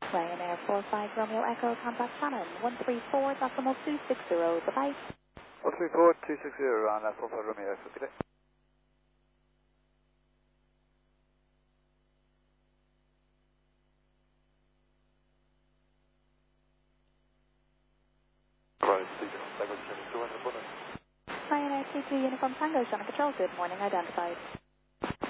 Ryanair 45 Romeo Echo, contact Shannon, 134.260, bye-bye. 134.260 on 45 Romeo Echo, good day. Ryanair 22 Uniform Tango, Shannon Control, good morning, identified.